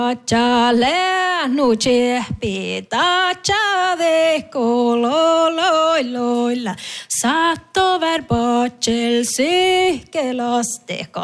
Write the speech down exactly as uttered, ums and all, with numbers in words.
Chale nuche pita chade kololoiloilla. Satto verbocel sykeloste